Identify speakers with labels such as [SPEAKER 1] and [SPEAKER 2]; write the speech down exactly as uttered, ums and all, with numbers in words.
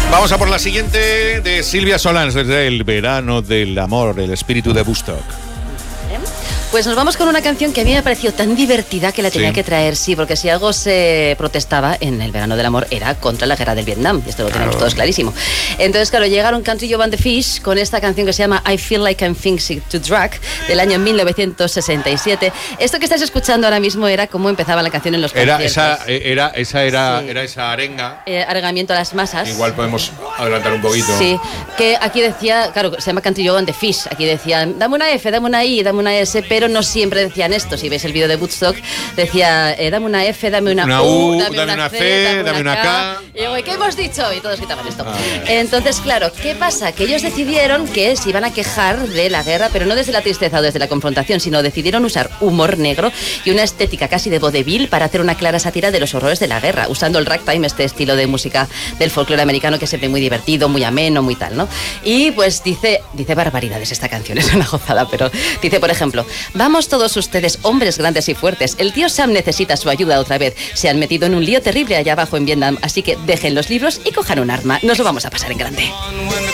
[SPEAKER 1] Vamos a por la siguiente de Silvia Solans, desde El verano del amor, el espíritu de Woodstock.
[SPEAKER 2] Pues nos vamos con una canción que a mí me pareció tan divertida que la tenía sí. que traer, sí, porque si algo se protestaba en el verano del amor era contra la guerra del Vietnam, y esto lo tenemos claro. todos clarísimo. Entonces, claro, llegaron Country Joe and the Fish con esta canción que se llama I Feel Like I'm Fixing to Drag, del año mil novecientos sesenta y siete. Esto que estás escuchando ahora mismo era cómo empezaba la canción en los
[SPEAKER 1] era
[SPEAKER 2] conciertos.
[SPEAKER 1] Esa, era, esa era,
[SPEAKER 2] sí.
[SPEAKER 1] era esa arenga.
[SPEAKER 2] Eh, arengamiento a las masas.
[SPEAKER 1] Igual podemos adelantar un poquito.
[SPEAKER 2] Sí, que aquí decía, claro, se llama Country Joe and the Fish, aquí decían, dame una F, dame una I, dame una S, pero no siempre decían esto. Si veis el vídeo de Woodstock, decía, eh, dame una F, dame una,
[SPEAKER 1] una
[SPEAKER 2] U,
[SPEAKER 1] U,
[SPEAKER 2] dame,
[SPEAKER 1] dame
[SPEAKER 2] una
[SPEAKER 1] C,
[SPEAKER 2] C, dame,
[SPEAKER 1] dame una K.
[SPEAKER 2] K. Y digo, ¿qué hemos dicho? Y todos gritaban esto.
[SPEAKER 1] Ah,
[SPEAKER 2] Entonces, claro, ¿qué pasa? Que ellos decidieron que se iban a quejar de la guerra, pero no desde la tristeza o desde la confrontación, sino decidieron usar humor negro y una estética casi de vodevil para hacer una clara sátira de los horrores de la guerra, usando el ragtime, este estilo de música del folclore americano que es siempre muy divertido, muy ameno, muy tal, ¿no? Y pues dice, dice barbaridades esta canción, es una gozada, pero dice, por ejemplo, vamos todos ustedes, hombres grandes y fuertes, el tío Sam necesita su ayuda otra vez, se han metido en un lío terrible allá abajo en Vietnam, así que dejen los libros y cojan un arma, nos lo vamos a pasar en grande.